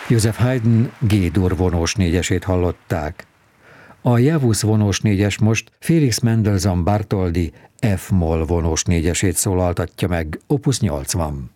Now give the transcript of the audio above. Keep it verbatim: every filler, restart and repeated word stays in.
Joseph Haydn G-dur vonós négyesét hallották. A Javus vonós négyes most Felix Mendelssohn Bartholdy F-moll vonós négyesét szólaltatja meg, opus nyolcvan.